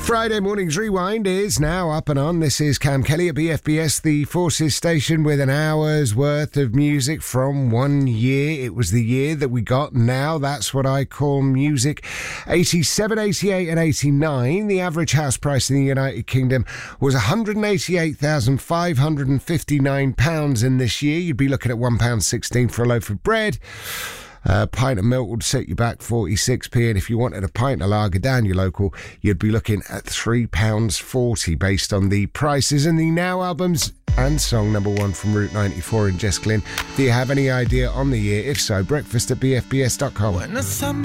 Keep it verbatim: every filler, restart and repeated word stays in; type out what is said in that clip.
Friday morning's rewind is now up and on. This is Cam Kelly at B F B S, the Forces station, with an hour's worth of music from one year. It was the year that we got now. That's what I call music. eighty-seven, eighty-eight and eighty-nine. The average house price in the United Kingdom was one hundred eighty-eight thousand five hundred fifty-nine pounds in this year. You'd be looking at one pound sixteen for a loaf of bread. A pint of milk would set you back forty-six p, and if you wanted a pint of lager down your local, you'd be looking at three pounds forty based on the prices. And the Now albums and song number one from Route ninety-four in Jess Glynn. Do you have any idea on the year? If so, breakfast at b f b s dot com. When the summer